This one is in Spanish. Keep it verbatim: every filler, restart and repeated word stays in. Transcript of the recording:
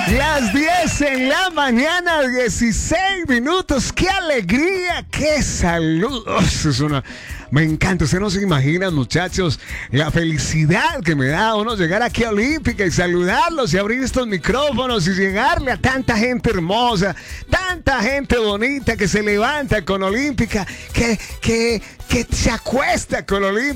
Las diez en la mañana, dieciséis minutos. ¡Qué alegría! ¡Qué saludos! Es una... Me encanta, ustedes no se imaginan, muchachos, la felicidad que me da uno llegar aquí a Olímpica y saludarlos y abrir estos micrófonos y llegarle a tanta gente hermosa, tanta gente bonita que se levanta con Olímpica, que, que, que se acuesta con Olímpica.